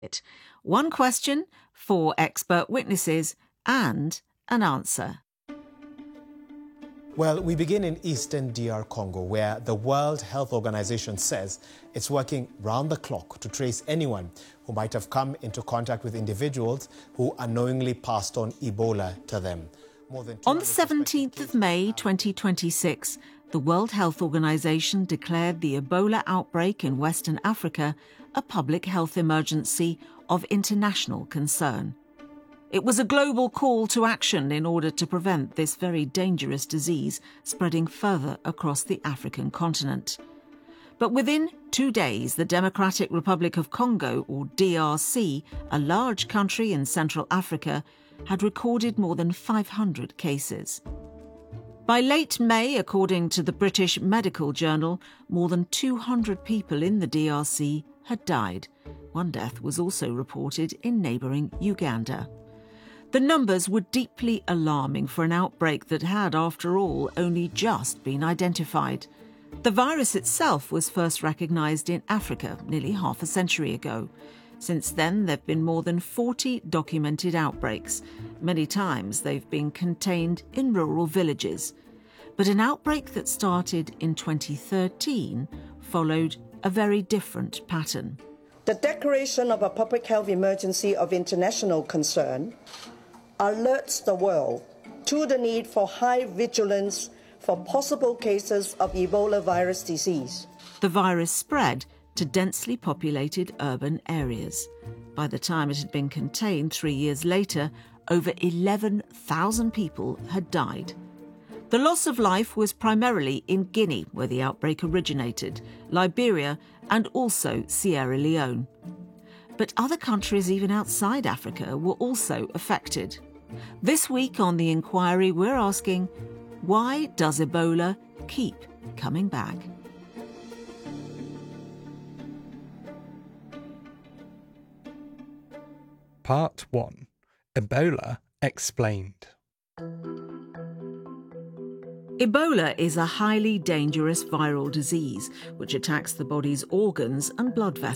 it. One question, 4 expert witnesses, and an answer. Well, we begin in eastern DR Congo, where the World Health Organization says it's working round the clock to trace anyone who might have come into contact with individuals who unknowingly passed on Ebola to them. On the 17th of May 2026, the World Health Organization declared the Ebola outbreak in Western Africa a public health emergency of international concern. It was a global call to action in order to prevent this very dangerous disease spreading further across the African continent. But within 2 days, the Democratic Republic of Congo, or DRC, a large country in Central Africa, had recorded more than 500 cases. By late May, according to the British Medical Journal, more than 200 people in the DRC had died. One death was also reported in neighbouring Uganda. The numbers were deeply alarming for an outbreak that had, after all, only just been identified. The virus itself was first recognised in Africa nearly half a century ago. Since then, there have been more than 40 documented outbreaks. Many times they've been contained in rural villages. But an outbreak that started in 2013 followed a very different pattern. The declaration of a public health emergency of international concern alerts the world to the need for high vigilance for possible cases of Ebola virus disease. The virus spread to densely populated urban areas. By the time it had been contained 3 years later, over 11,000 people had died. The loss of life was primarily in Guinea, where the outbreak originated, Liberia, and also Sierra Leone. But other countries even outside Africa were also affected. This week on The Inquiry, we're asking, why does Ebola keep coming back? Part 1. Ebola Explained. Ebola is a highly dangerous viral disease which attacks the body's organs and blood vessels.